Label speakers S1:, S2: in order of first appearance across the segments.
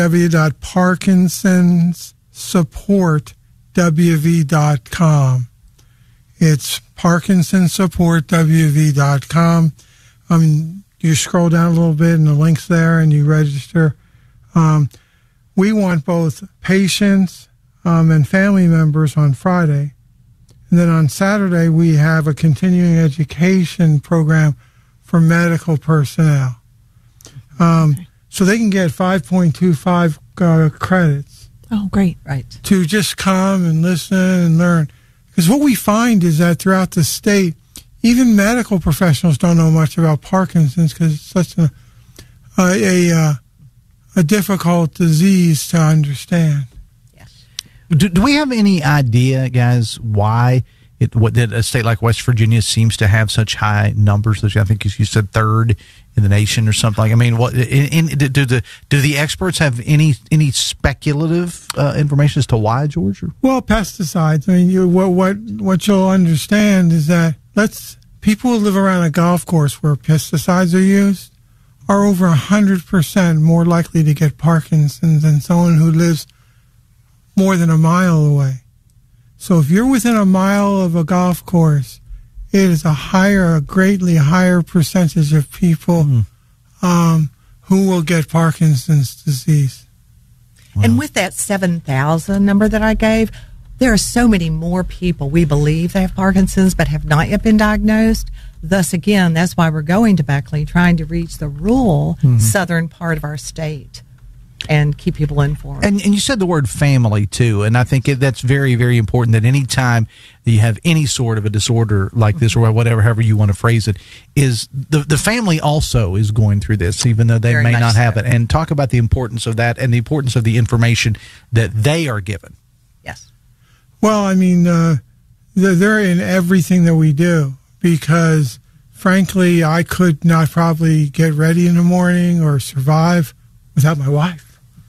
S1: www.parkinsonsupportwv.com. It's parkinsonsupportwv.com. You scroll down a little bit and the link's there and you register. We want both patients and family members on Friday. And then on Saturday, we have a continuing education program for medical personnel. So they can get 5.25 credits.
S2: Oh, great.
S3: Right.
S1: To just come and listen and learn. Because what we find is that throughout the state, even medical professionals don't know much about Parkinson's because it's such a difficult disease to understand.
S3: Yes.
S4: Do we have any idea, guys, why that a state like West Virginia seems to have such high numbers? I think you said third in the nation or something. I mean, what do the experts have any speculative information as to why, George?
S1: Well, pesticides. I mean, what you'll understand is that people who live around a golf course where pesticides are used are over 100% more likely to get Parkinson's than someone who lives more than a mile away. So if you're within a mile of a golf course, it is a greatly higher percentage of people who will get Parkinson's disease.
S3: Wow. And with that 7,000 number that I gave, there are so many more people we believe they have Parkinson's but have not yet been diagnosed. Thus, again, that's why we're going to Beckley, trying to reach the rural southern part of our state and keep people informed. And
S4: you said the word family, too, and I think that's very, very important that any time that you have any sort of a disorder like this or whatever, however you want to phrase it, is the family also is going through this, even though they may not have it. And talk about the importance of that and the importance of the information that they are given.
S3: Yes.
S1: Well, I mean, they're in everything that we do because, frankly, I could not probably get ready in the morning or survive without my wife.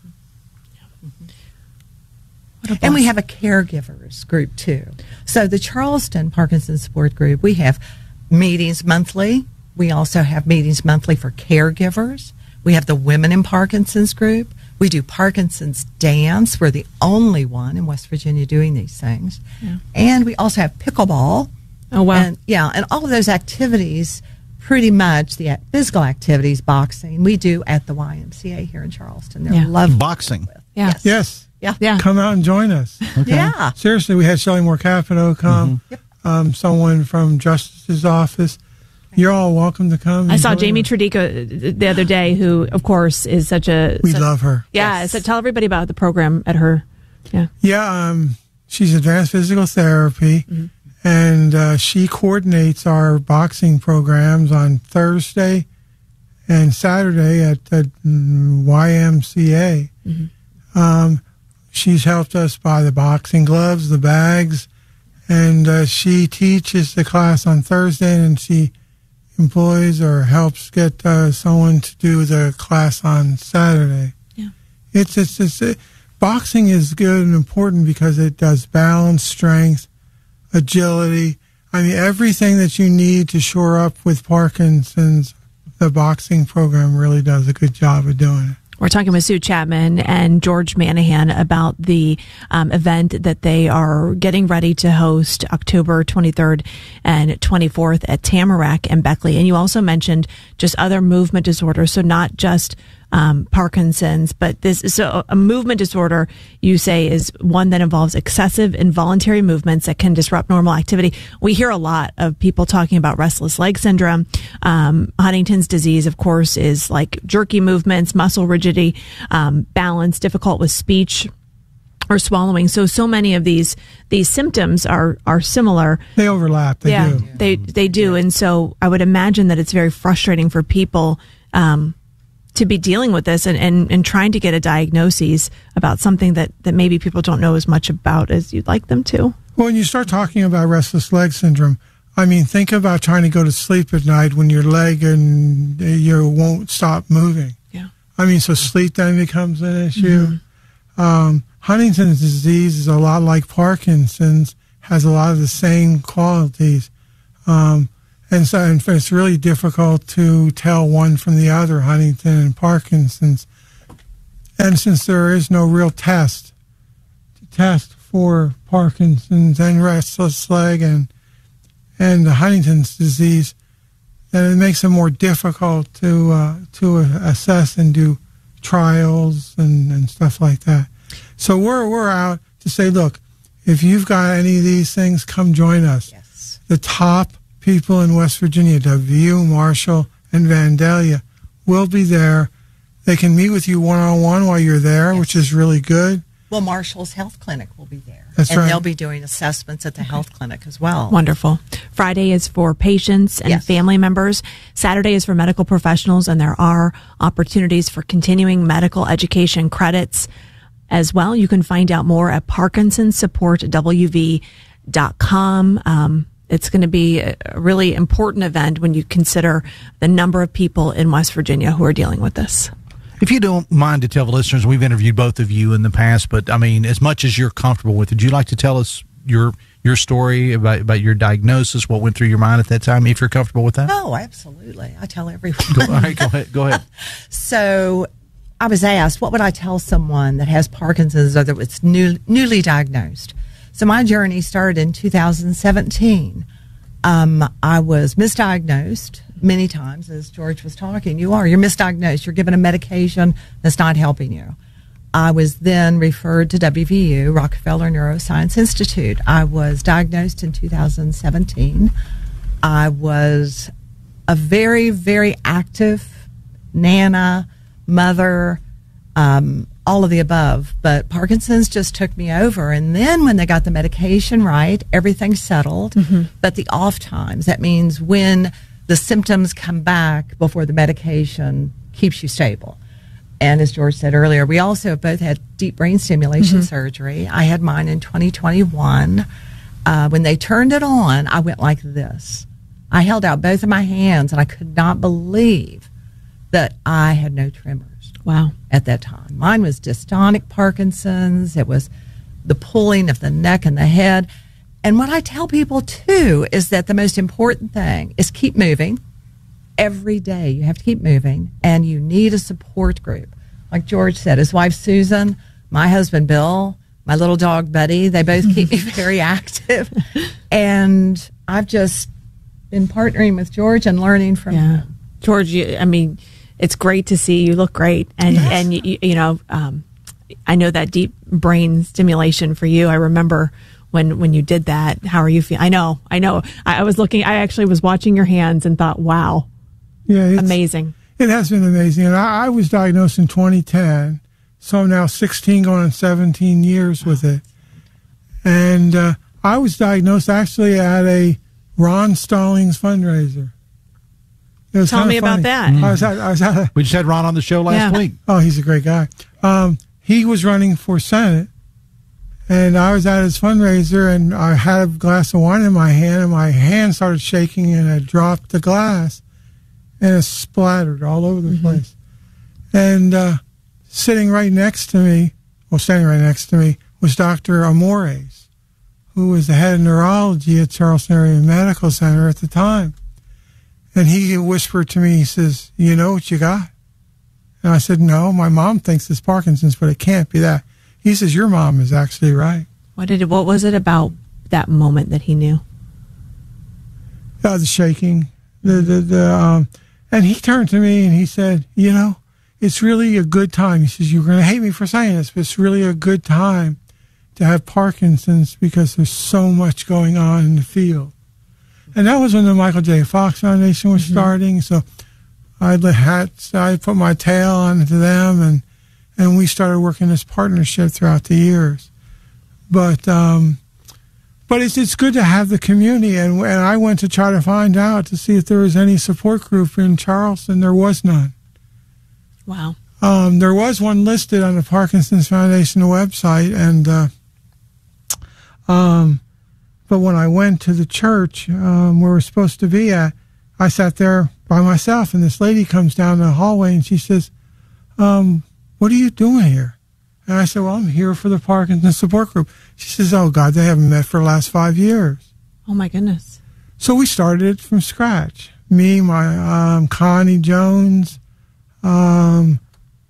S3: And we have a caregivers group, too. So the Charleston Parkinson's Support Group, we have meetings monthly. We also have meetings monthly for caregivers. We have the Women in Parkinson's group. We do Parkinson's dance. We're the only one in West Virginia doing these things. Yeah. And we also have pickleball.
S2: Oh, wow.
S3: And all of those activities, pretty much the physical activities, boxing, we do at the YMCA here in Charleston. They're lovely.
S4: Boxing.
S2: Yeah.
S1: Yes.
S3: Yeah.
S1: Come out and join us.
S3: Okay. Yeah.
S1: Seriously, we had Shelley Moore Capito come, someone from Justice's office. You're all welcome to come.
S2: I saw Jamie Tradico the other day, who, of course, is
S1: We love her.
S2: Yeah. Yes. So tell everybody about the program at her. Yeah.
S1: Yeah. She's advanced physical therapy, and she coordinates our boxing programs on Thursday and Saturday at the YMCA. She's helped us buy the boxing gloves, the bags, and she teaches the class on Thursday, and she employs or helps get someone to do the class on Saturday. Yeah. Boxing is good and important because it does balance, strength, agility. I mean, everything that you need to shore up with Parkinson's, the boxing program really does a good job of doing it.
S2: We're talking with Sue Chapman and George Manahan about the event that they are getting ready to host October 23rd and 24th at Tamarack and Beckley. And you also mentioned just other movement disorders, so not just Parkinson's, but a movement disorder, you say, is one that involves excessive involuntary movements that can disrupt normal activity. We hear a lot of people talking about restless leg syndrome. Huntington's disease, of course, is like jerky movements, muscle rigidity, balance, difficult with speech or swallowing. So many of these symptoms are similar.
S1: They overlap.
S2: They do. And so I would imagine that it's very frustrating for people to be dealing with this and trying to get a diagnosis about something that maybe people don't know as much about as you'd like them to.
S1: Well, when you start talking about restless leg syndrome, I mean, think about trying to go to sleep at night when your leg and you won't stop moving.
S2: Yeah.
S1: I mean, so sleep then becomes an issue. Huntington's disease is a lot like Parkinson's, has a lot of the same qualities. And so it's really difficult to tell one from the other, Huntington and Parkinson's. And since there is no real test to test for Parkinson's and restless leg and the Huntington's disease, then it makes it more difficult to assess and do trials and stuff like that. So we're out to say, look, if you've got any of these things, come join us.
S3: Yes.
S1: The top people in West Virginia, WVU, Marshall, and Vandalia, will be there. They can meet with you one-on-one while you're there, which is really good.
S3: Well, Marshall's Health Clinic will be there.
S1: That's
S3: and
S1: right.
S3: they'll be doing assessments at the health clinic as well.
S2: Wonderful. Friday is for patients and family members. Saturday is for medical professionals, and there are opportunities for continuing medical education credits as well. You can find out more at parkinsonsupportwv.com. It's going to be a really important event when you consider the number of people in West Virginia who are dealing with this.
S4: If you don't mind to tell the listeners, we've interviewed both of you in the past, but I mean, as much as you're comfortable with it, would you like to tell us your story about your diagnosis, what went through your mind at that time, if you're comfortable with that?
S3: Oh, absolutely. I tell everyone.
S4: All right, go ahead.
S3: So I was asked, what would I tell someone that has Parkinson's or that was newly diagnosed? So my journey started in 2017. I was misdiagnosed many times, as George was talking. You're misdiagnosed. You're given a medication that's not helping you. I was then referred to WVU, Rockefeller Neuroscience Institute. I was diagnosed in 2017. I was a very, very active Nana, mother, all of the above. But Parkinson's just took me over. And then when they got the medication right, everything settled. Mm-hmm. But the off times, that means when the symptoms come back before the medication keeps you stable. And as George said earlier, we also both had deep brain stimulation surgery. I had mine in 2021. When they turned it on, I went like this. I held out both of my hands, and I could not believe that I had no tremors.
S2: Wow.
S3: At that time. Mine was dystonic Parkinson's. It was the pulling of the neck and the head. And what I tell people, too, is that the most important thing is keep moving. Every day you have to keep moving, and you need a support group. Like George said, his wife, Susan, my husband, Bill, my little dog, Buddy, they both keep me very active. And I've just been partnering with George and learning from him.
S2: George, it's great to see you look great. And, I know that deep brain stimulation for you. I remember when you did that. How are you feeling? I know. I was looking, I actually was watching your hands and thought, wow.
S1: Yeah,
S2: amazing.
S1: It has been amazing. And I was diagnosed in 2010, so I'm now 16 going on 17 years with it. And I was diagnosed actually at a Ron Stallings fundraiser.
S2: Tell me about that.
S4: We just had Ron on the show last week.
S1: Oh, he's a great guy. He was running for Senate, and I was at his fundraiser, and I had a glass of wine in my hand, and my hand started shaking, and I dropped the glass, and it splattered all over the place. And standing right next to me was Dr. Amores, who was the head of neurology at Charleston Area Medical Center at the time. And he whispered to me, he says, "You know what you got?" And I said, "No, my mom thinks it's Parkinson's, but it can't be that." He says, "Your mom is actually right."
S2: What was it about that moment that he knew?
S1: The shaking, and he turned to me and he said, "It's really a good time." He says, "You're going to hate me for saying this, but it's really a good time to have Parkinson's because there's so much going on in the field." And that was when the Michael J. Fox Foundation was starting. So I put my tail onto them, and we started working this partnership throughout the years. But it's good to have the community. And I went to try to find out to see if there was any support group in Charleston. There was none.
S2: Wow.
S1: There was one listed on the Parkinson's Foundation website, but when I went to the church where we're supposed to be at, I sat there by myself, and this lady comes down the hallway, and she says, "What are you doing here?" And I said, "Well, I'm here for the Parkinson's support group." She says, "Oh, God, they haven't met for the last 5 years."
S2: Oh, my goodness.
S1: So we started it from scratch. Me, my Connie Jones,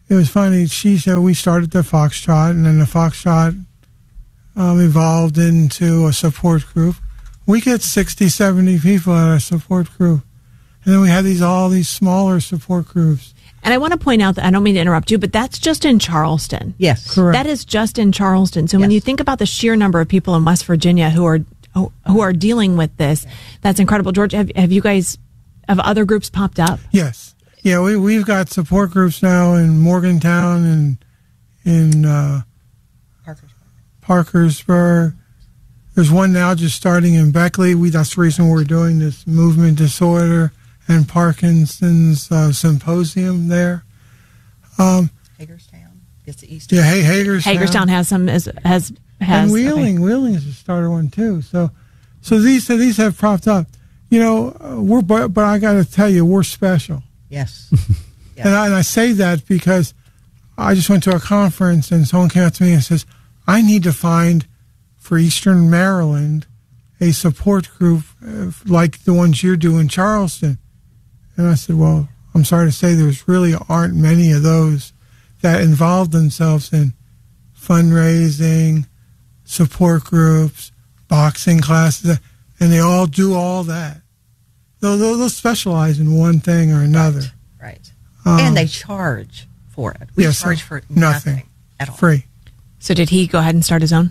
S1: it was funny. She said we started the Foxtrot, and then the Foxtrot evolved into a support group. We get 60, 70 people at our support group. And then we had all these smaller support groups.
S2: And I want to point out that I don't mean to interrupt you, but that's just in Charleston.
S3: Yes.
S1: Correct.
S2: That is just in Charleston. So when you think about the sheer number of people in West Virginia who are dealing with this, that's incredible. George, have other groups popped up?
S1: Yes. Yeah, we've got support groups now in Morgantown and in Parkersburg. There's one now just starting in Beckley. That's the reason we're doing this movement disorder and Parkinson's symposium there.
S3: Hagerstown. It's the east.
S1: Yeah, Hagerstown
S2: has some has
S1: and Wheeling. Okay. Wheeling is a starter one too. So these have popped up. You know, but I got to tell you, we're special.
S3: Yes.
S1: And I say that because I just went to a conference and someone came up to me and says, I need to find for Eastern Maryland a support group like the ones you do in Charleston. And I said, well, I'm sorry to say there's really aren't many of those that involve themselves in fundraising, support groups, boxing classes, and they all do all that. They'll specialize in one thing or another.
S3: Right. And they charge for it. We charge for nothing at all.
S1: Free.
S2: So did he go ahead and start his own?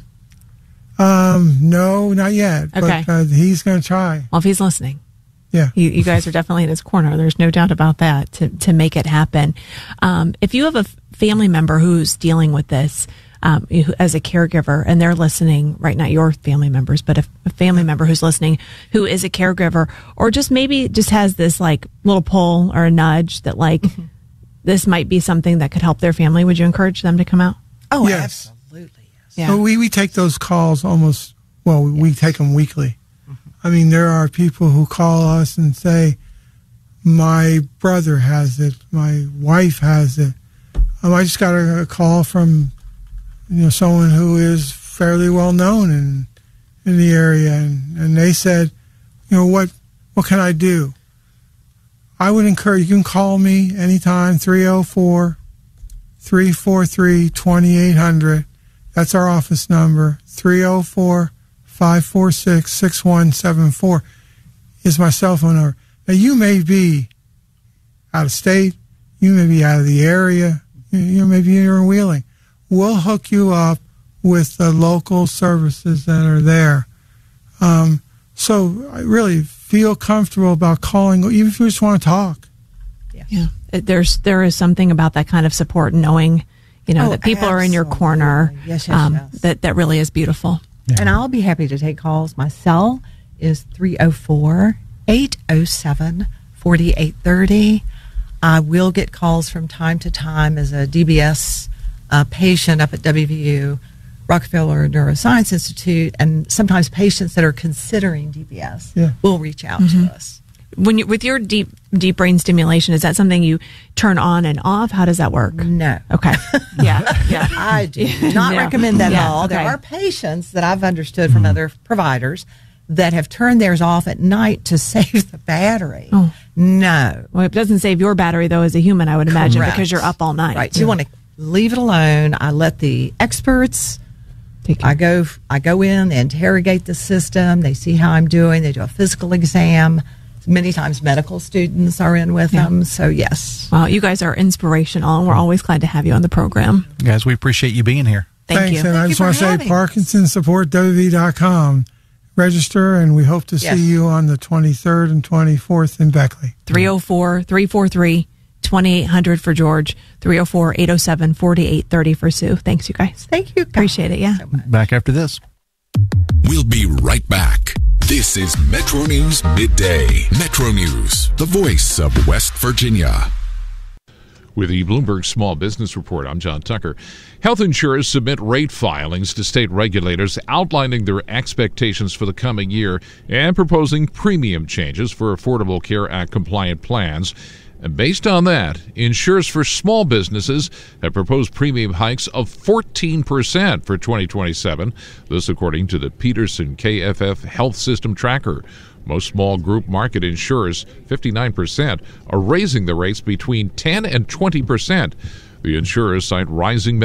S1: No, not yet.
S2: Okay.
S1: But he's going to try.
S2: Well, if he's listening.
S1: Yeah.
S2: You guys are definitely in his corner. There's no doubt about that to make it happen. If you have a family member who's dealing with this as a caregiver and they're listening, right, not your family members, but a family member who's listening who is a caregiver or just maybe just has this like little pull or a nudge that like this might be something that could help their family, would you encourage them to come out?
S3: Oh,
S1: yes.
S3: Absolutely, yes.
S2: Yeah.
S1: So we take those calls we take them weekly. I mean, there are people who call us and say, my brother has it, my wife has it. I just got a call from someone who is fairly well known in the area, and they said, what can I do? I would encourage, you can call me anytime, 304-343-2800. That's our office number. 304-546-6174 is my cell phone number. Now, you may be out of state, you may be out of the area, maybe you're in Wheeling. We'll hook you up with the local services that are there. So I really feel comfortable about calling, even if you just want to talk.
S2: Yeah. There is something about that kind of support, knowing, that people are in your corner.
S3: Yes.
S2: That really is beautiful.
S3: Yeah. And I'll be happy to take calls. My cell is 304-807-4830. I will get calls from time to time as a DBS patient up at WVU, Rockefeller Neuroscience Institute, and sometimes patients that are considering DBS will reach out to us.
S2: With your deep brain stimulation, is that something you turn on and off? How does that work?
S3: No.
S2: Okay. Yeah.
S3: I do not recommend that at all. Okay. There are patients that I've understood from other providers that have turned theirs off at night to save the battery. Oh. No.
S2: Well, it doesn't save your battery, though, as a human, I would imagine, because you're up all night.
S3: Right. So you want to leave it alone. I let the experts... I go in, they interrogate the system, they see how I'm doing, they do a physical exam. Many times medical students are in with them, so yes.
S2: Well, you guys are inspirational, and we're always glad to have you on the program.
S4: Guys, we appreciate you being here.
S2: Thanks,
S1: and I just want to say ParkinsonSupportWV.com. Register, and we hope to see you on the 23rd and 24th in Beckley.
S2: 304-343-2800 for George, 304-807-4830 for Sue. Thanks, you guys.
S3: Thank you.
S2: Appreciate it,
S3: So
S4: back after this.
S5: We'll be right back. This is Metro News Midday. Metro News, the voice of West Virginia.
S6: With the Bloomberg Small Business Report, I'm John Tucker. Health insurers submit rate filings to state regulators outlining their expectations for the coming year and proposing premium changes for Affordable Care Act compliant plans. And based on that, insurers for small businesses have proposed premium hikes of 14% for 2027. This according to the Peterson KFF Health System Tracker. Most small group market insurers, 59%, are raising the rates between 10 and 20%. The insurers cite rising